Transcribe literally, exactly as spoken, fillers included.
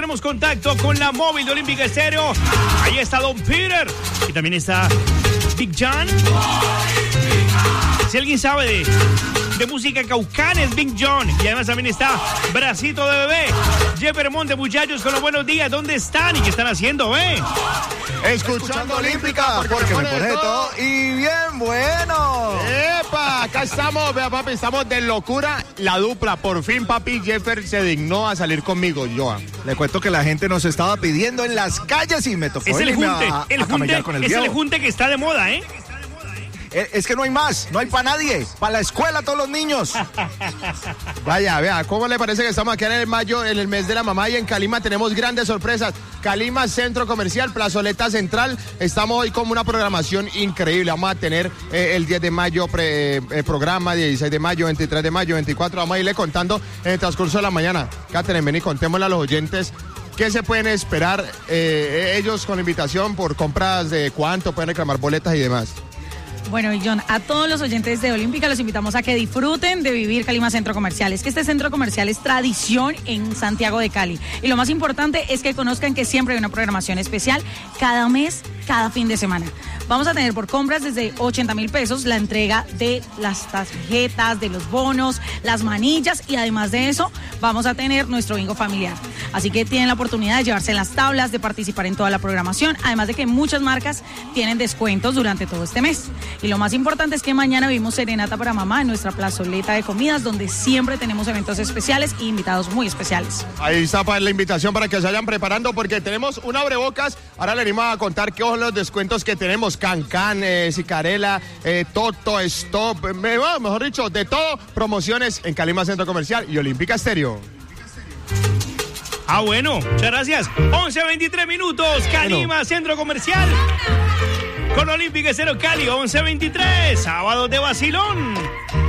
tenemos contacto con la móvil de Olímpica Estéreo. Ahí está Don Peter. Y también está Big John. Si alguien sabe de, de música caucana es Big John. Y además también está Bracito de Bebé. Jeffer Monte, muchachos, con los buenos días. ¿Dónde están y qué están haciendo, eh? Escuchando, Escuchando Olímpica, porque, porque me pone todo y bien bueno. ¡Epa! Acá estamos, vea papi, estamos de locura. La dupla, por fin papi Jeffer se dignó a salir conmigo, Joan. Le cuento que la gente nos estaba pidiendo en las calles y me tocó es el junte, a, el a junte, con el es viejo. el junte que está de moda, ¿eh? Es que no hay más, no hay para nadie, para la escuela todos los niños. Vaya, vea, ¿cómo le parece que estamos aquí en el mayo, en el mes de la mamá y en Calima tenemos grandes sorpresas? Calima Centro Comercial, Plazoleta Central, estamos hoy con una programación increíble. Vamos a tener eh, el diez de mayo pre, eh, programa, dieciséis de mayo, veintitrés de mayo, veinticuatro, vamos a irle contando en el transcurso de la mañana. Catherine, ven y contémosle a los oyentes. ¿Qué se pueden esperar eh, ellos con la invitación por compras de cuánto, pueden reclamar boletas y demás? Bueno, y John, a todos los oyentes de Olímpica los invitamos a que disfruten de vivir Calima Centro Comercial. Es que este centro comercial es tradición en Santiago de Cali. Y lo más importante es que conozcan que siempre hay una programación especial cada mes, cada fin de semana. Vamos a tener por compras desde ochenta mil pesos la entrega de las tarjetas, de los bonos, las manillas y además de eso vamos a tener nuestro bingo familiar. Así que tienen la oportunidad de llevarse las tablas, de participar en toda la programación, además de que muchas marcas tienen descuentos durante todo este mes. Y lo más importante es que mañana vimos Serenata para Mamá en nuestra plazoleta de comidas, donde siempre tenemos eventos especiales e invitados muy especiales. Ahí está para la invitación para que se vayan preparando, porque tenemos un abrebocas. Ahora le venimos a contar qué son los descuentos que tenemos. Cancán, eh, Cicarela, eh, Toto, Stop, eh, mejor dicho, de todo. Promociones en Calima Centro Comercial y Olímpica Estéreo. Ah, bueno, muchas gracias. once veintitrés minutos, Calima bueno. Centro Comercial. Con Olímpica Estéreo Cali, once veintitrés, sábado de vacilón.